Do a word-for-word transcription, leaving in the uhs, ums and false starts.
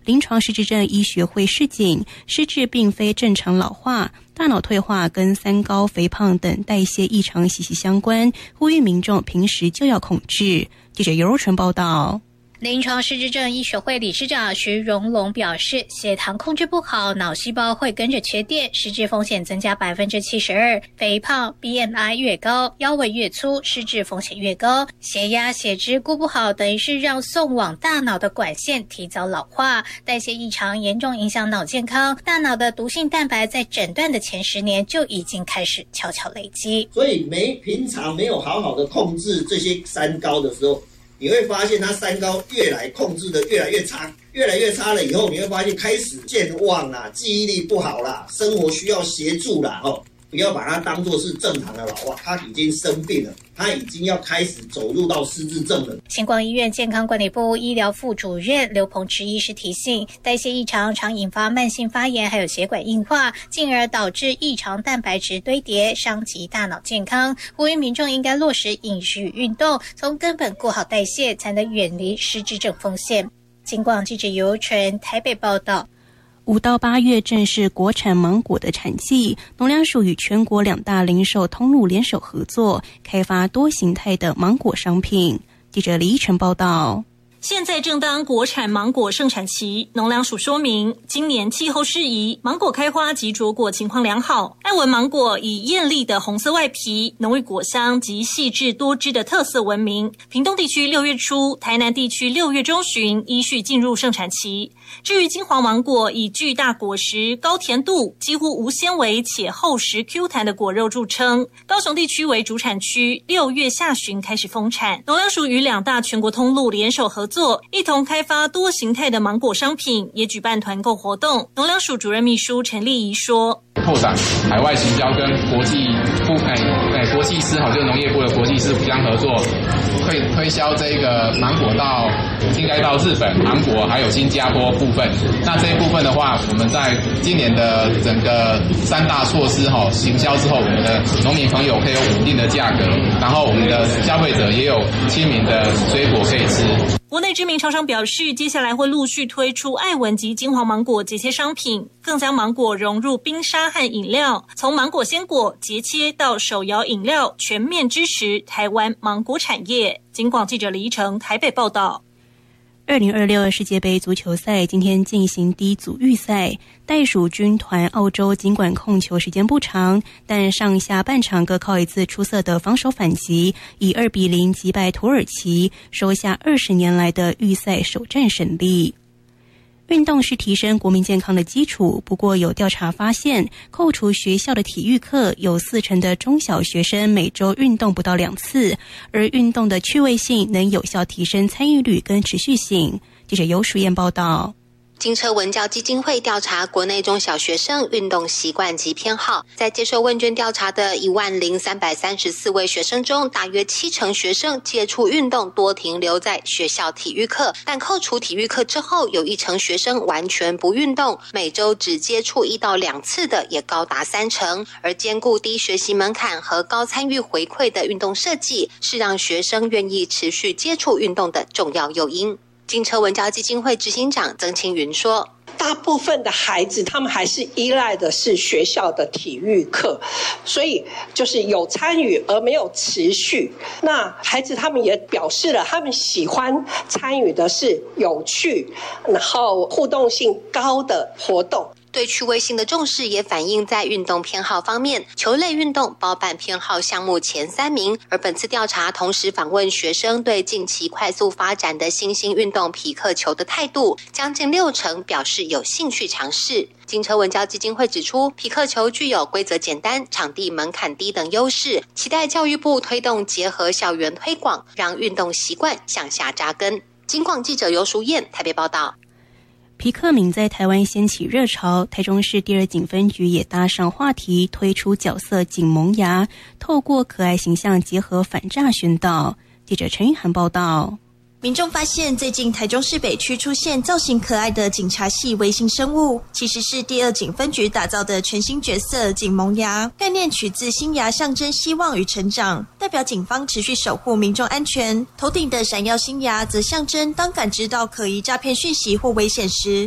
临床失智症医学会示警，失智并非正常老化，大脑退化跟三高、肥胖等代谢异常息息相关，呼吁民众平时就要控制。记者尤若纯报道。 临床失智症医学会理事长徐荣龙表示，血糖控制不好，脑细胞会跟着缺电，失智风险增加 百分之七十二。 肥胖 B M I 越高，腰围越粗，失智风险越高。血压血脂顾不好，等于是让送往大脑的管线提早老化，代谢异常严重影响脑健康。大脑的毒性蛋白在诊断的前十年就已经开始悄悄累积， 所以没平常没有好好的控制这些三高的时候，你会发现它三高越来控制的越来越差，越来越差了以后，你会发现开始健忘啦，记忆力不好啦，生活需要协助啦，哦，不要把它当作是正常的老化，他已经生病了，他已经要开始走入到失智症了。 星光医院健康管理部医疗副主任刘鹏池医师提醒，代谢异常常引发慢性发炎，还有血管硬化，进而导致异常蛋白质堆叠，伤及大脑健康。呼吁民众应该落实饮食与运动，从根本顾好代谢，才能远离失智症风险。金广记者尤纯台北报道。 五到八月正是国产芒果的产季，农粮署与全国两大零售通路联手合作，开发多形态的芒果商品。记者李依晨报道。 现在正当国产芒果盛产期，农粮署说明，今年气候适宜，芒果开花及着果情况良好。爱文芒果以艳丽的红色外皮、浓郁果香及细致多汁的特色闻名。屏东地区六月初，台南地区六月中旬依序进入盛产期。至于金黄芒果，以巨大果实、高甜度、几乎无纤维且厚实 Q 弹的果肉著称。高雄地区为主产区，六月下旬开始丰产。农粮署与两大全国通路联手合作，一同开发多形态的芒果商品，也举办团购活动。农粮署主任秘书陈丽仪说， 拓展海外行销跟国际部哎哎国际司好，就是农业部的国际司互相合作，推推销这个芒果到应该到日本、韩国还有新加坡部分。那这一部分的话，我们在今年的整个三大措施哈行销之后，我们的农民朋友可以有稳定的价格，然后我们的消费者也有亲民的水果可以吃。 国内知名厂商表示，接下来会陆续推出爱文及金黄芒果这些商品，更将芒果融入冰沙和饮料，从芒果鲜果节切到手摇饮料，全面支持台湾芒果产业。警广记者李依成台北报道。 二零二六世界杯足球赛今天进行第一组预赛，袋鼠军团澳洲尽管控球时间不长，但上下半场各靠一次出色的防守反击，以二比零击败土耳其，收下二十年来的预赛首战胜利。运动是提升国民健康的基础，不过有调查发现，扣除学校的体育课，有四成的中小学生每周运动不到两次，而运动的趣味性能有效提升参与率跟持续性。记者尤淑燕报道。 金车文教基金会调查国内中小学生运动习惯及偏好，在接受问卷调查的一万零三百三十四位学生中，大约七成学生接触运动多停留在学校体育课，但扣除体育课之后，有一成学生完全不运动，每周只接触一到两次的也高达三成。而兼顾低学习门槛和高参与回馈的运动设计，是让学生愿意持续接触运动的重要诱因。金车文教基金会执行长曾清云说， 大部分的孩子他们还是依赖的是学校的体育课，所以就是有参与而没有持续。那孩子他们也表示了他们喜欢参与的是有趣然后互动性高的活动。 对趣味性的重视也反映在运动偏好方面，球类运动包办偏好项目前三名。而本次调查同时访问学生对近期快速发展的新兴运动匹克球的态度，将近六成表示有兴趣尝试。金车文教基金会指出，匹克球具有规则简单、场地门槛低等优势，期待教育部推动结合校园推广，让运动习惯向下扎根。金广记者尤淑燕台北报道。 皮克敏在台湾掀起热潮，台中市第二警分局也搭上话题，推出角色警萌芽，透过可爱形象结合反诈宣导。记者陈玉涵报道。 民众发现最近台中市北区出现造型可爱的警察系微型生物，其实是第二警分局打造的全新角色警萌芽，概念取自新芽象征希望与成长，代表警方持续守护民众安全。头顶的闪耀新芽则象征当感知到可疑诈骗讯息或危险时，